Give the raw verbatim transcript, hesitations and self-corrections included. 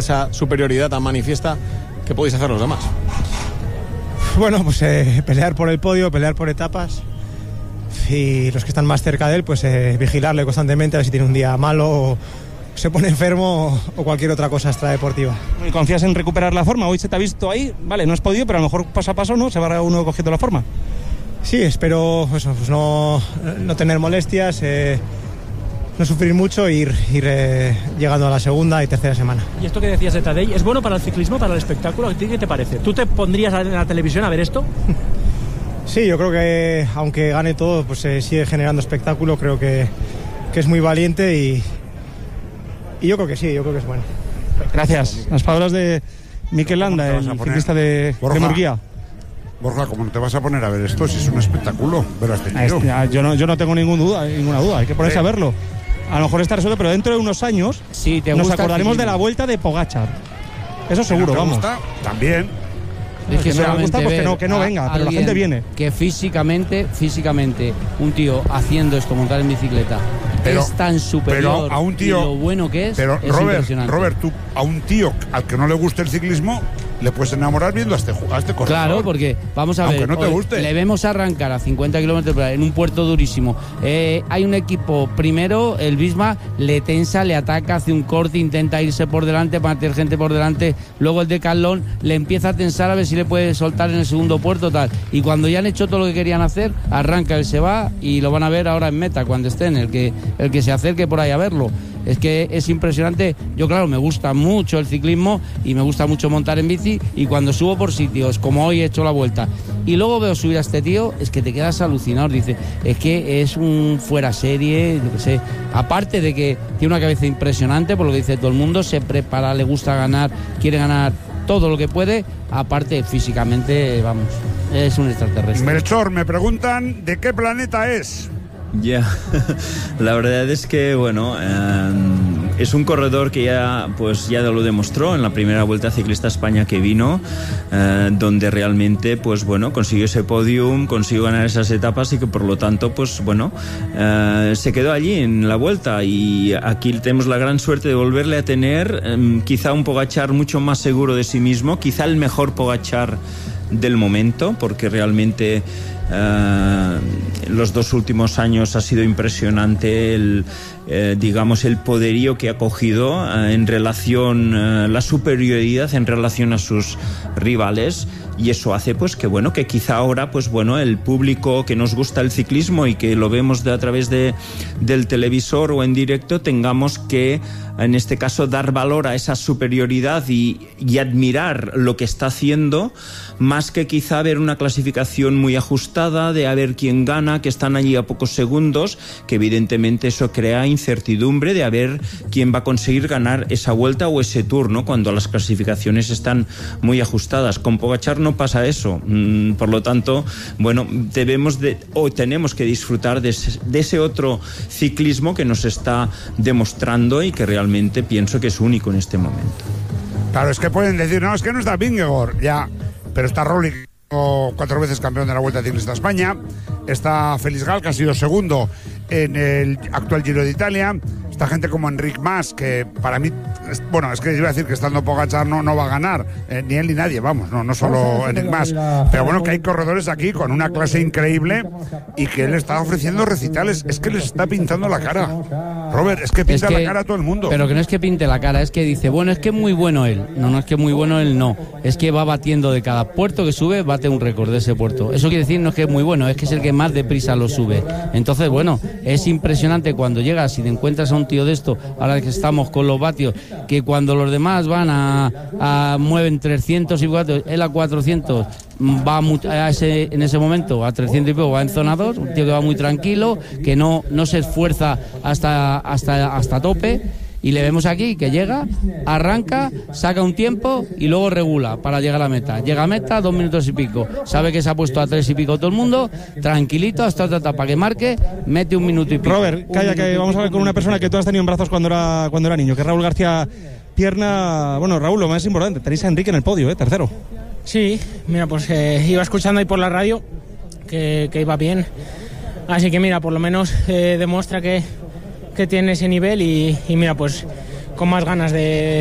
esa superioridad tan manifiesta, ¿qué podéis hacer los demás? Bueno, pues eh, pelear por el podio, pelear por etapas, y los que están más cerca de él, pues eh, vigilarle constantemente a ver si tiene un día malo o se pone enfermo o cualquier otra cosa extradeportiva. ¿Y confías en recuperar la forma? Hoy se te ha visto ahí, vale, no has podido, pero a lo mejor paso a paso, ¿no? Se va uno cogiendo la forma. Sí, espero pues, pues no, no tener molestias, eh, no sufrir mucho e ir, ir eh, llegando a la segunda y tercera semana. Y esto que decías de Tadej, ¿es bueno para el ciclismo, para el espectáculo? ¿A ti qué te parece? ¿Tú te pondrías en la televisión a ver esto? Sí, yo creo que aunque gane todo, pues eh, sigue generando espectáculo, creo que, que es muy valiente y, y yo creo que sí, yo creo que es bueno. Gracias. Las palabras de Mikel Landa, el ciclista de, de Murguía. Borja, ¿cómo no te vas a poner a ver esto si es un espectáculo? Ver a este tío. Yo no, yo no tengo ningún duda, ninguna duda, hay que ponerse a verlo. A lo mejor está resuelto, pero dentro de unos años sí, te nos gusta acordaremos de la vuelta de Pogačar. Eso seguro, ¿No te vamos. gusta? También. Es que, que no le gusta, pues que no, que no venga, pero la gente viene. Que físicamente, físicamente, un tío haciendo esto, montar en bicicleta, pero, es tan superior pero a un tío, y lo bueno que es, pero es Robert, impresionante. Robert, tú a un tío al que no le guste el ciclismo, le puedes enamorar viendo a este, a este corredor. Claro, porque vamos a Aunque ver, no te hoy guste. le vemos arrancar a cincuenta kilómetros por hora en un puerto durísimo. Eh, hay un equipo, primero el Visma le tensa, le ataca, hace un corte, intenta irse por delante para meter gente por delante. Luego el Decathlon le empieza a tensar a ver si le puede soltar en el segundo puerto, tal. Y cuando ya han hecho todo lo que querían hacer, arranca, él se va y lo van a ver ahora en meta cuando estén, el que, el que se acerque por ahí a verlo. Es que es impresionante. Yo, claro, me gusta mucho el ciclismo y me gusta mucho montar en bici, y cuando subo por sitios, como hoy he hecho la vuelta, y luego veo subir a este tío, es que te quedas alucinado. Dice, es que es un fuera serie, yo qué sé. Aparte de que tiene una cabeza impresionante, por lo que dice todo el mundo, se prepara, le gusta ganar, quiere ganar todo lo que puede. Aparte, físicamente, vamos, es un extraterrestre. Melchor, me preguntan de qué planeta es. Ya, yeah. La verdad es que, bueno, eh, es un corredor que ya, pues, ya lo demostró en la primera Vuelta a Ciclista España que vino, eh, donde realmente, pues bueno, consiguió ese podium, consiguió ganar esas etapas y que por lo tanto, pues bueno, eh, se quedó allí en la Vuelta, y aquí tenemos la gran suerte de volverle a tener, eh, quizá un Pogačar mucho más seguro de sí mismo, quizá el mejor Pogačar del momento, porque realmente Uh, los dos últimos años ha sido impresionante el, eh, digamos, el poderío que ha cogido uh, en relación, uh, la superioridad en relación a sus rivales, y eso hace pues que bueno, que quizá ahora pues bueno, el público que nos gusta el ciclismo y que lo vemos de, a través de, del televisor o en directo, tengamos que en este caso dar valor a esa superioridad y, y admirar lo que está haciendo, más que quizá ver una clasificación muy ajustada de a ver quién gana, que están allí a pocos segundos, que evidentemente eso crea incertidumbre de a ver quién va a conseguir ganar esa vuelta o ese tour, ¿no? Cuando las clasificaciones están muy ajustadas. Con Pogačar no pasa eso, mm, por lo tanto, bueno, debemos de, o tenemos que disfrutar de ese, de ese otro ciclismo que nos está demostrando y que realmente pienso que es único en este momento. Claro, es que pueden decir, no, es que no está Vingegaard, ya, pero está Roglic, cuatro veces campeón de la Vuelta Ciclista España, está Félix Gal, que ha sido segundo en el actual Giro de Italia, está gente como Enric Mas, que para mí, bueno, es que iba a decir que estando Pogačar no, no va a ganar, eh, ni él ni nadie, vamos, no, no solo Enric Mas, pero bueno, que hay corredores aquí con una clase increíble y que él está ofreciendo recitales, es que les está pintando la cara, Robert, es que pinta es que, la cara a todo el mundo. Pero que no es que pinte la cara, es que dice, bueno, es que es muy bueno él, no, no es que muy bueno él, no, es que va batiendo de cada puerto que sube, bate un récord de ese puerto, eso quiere decir no es que es muy bueno, es que es el que más deprisa lo sube, entonces bueno, es impresionante cuando llegas y te encuentras a un tío de esto, ahora que estamos con los vatios, que cuando los demás van a, a mueven trescientos y cuatro, él a cuatrocientos va a ese, en ese momento a trescientos y pico, va en zona dos, un tío que va muy tranquilo, que no, no se esfuerza hasta, hasta, hasta tope. Y le vemos aquí que llega, arranca, saca un tiempo y luego regula para llegar a la meta. Llega a meta, dos minutos y pico. Sabe que se ha puesto a tres y pico todo el mundo, tranquilito hasta otra etapa que marque, mete un minuto y pico. Robert, calla, que vamos a ver con una persona que tú has tenido en brazos cuando era, cuando era niño, que es Raúl García Pierna. Bueno, Raúl, lo más importante, tenéis a Enrique en el podio, ¿eh? Tercero. Sí, mira, pues eh, iba escuchando ahí por la radio que, que iba bien. Así que mira, por lo menos eh, demuestra que que tiene ese nivel y, y mira, pues con más ganas de,